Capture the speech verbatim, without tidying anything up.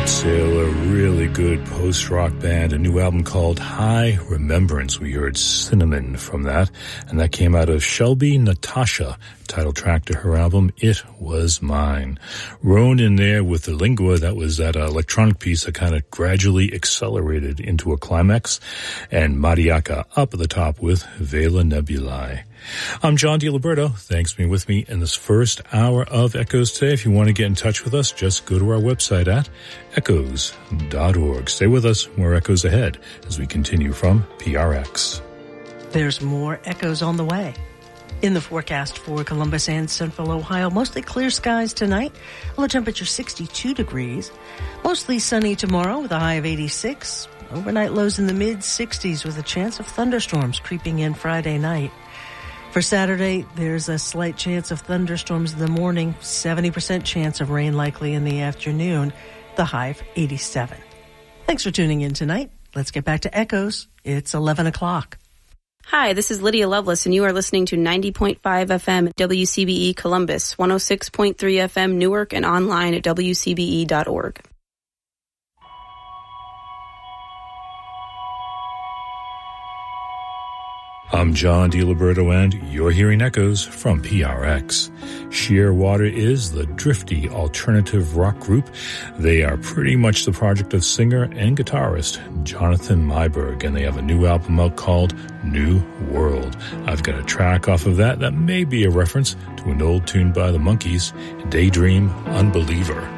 Sailor, really good post-rock band, a new album called High Remembrance. We heard Cinnamon from that, and that came out of Shelby Natasha, title track to her album, It Was Mine. Roan in there with the Lingua, that was that uh, electronic piece that kind of gradually accelerated into a climax, and Mariaka up at the top with Vela Nebulae. I'm John DiLiberto. Thanks for being with me in this first hour of Echoes today. If you want to get in touch with us, just go to our website at echoes dot org. Stay with us. More Echoes ahead as we continue from P R X. There's more Echoes on the way. In the forecast for Columbus and Central Ohio, mostly clear skies tonight. Low temperature sixty-two degrees. Mostly sunny tomorrow with a high of eighty-six. Overnight lows in the mid-sixties with a chance of thunderstorms creeping in Friday night. For Saturday, there's a slight chance of thunderstorms in the morning, seventy percent chance of rain likely in the afternoon, the high of eighty-seven. Thanks for tuning in tonight. Let's get back to Echoes. It's eleven o'clock. Hi, this is Lydia Lovelace, and you are listening to ninety point five F M W C B E Columbus, one oh six point three F M Newark, and online at W C B E dot org. I'm John DiLiberto, and you're hearing Echoes from P R X. Shearwater is the drifty alternative rock group. They are pretty much the project of singer and guitarist Jonathan Myberg, and they have a new album out called New World. I've got a track off of that that may be a reference to an old tune by the Monkees, Daydream Unbeliever.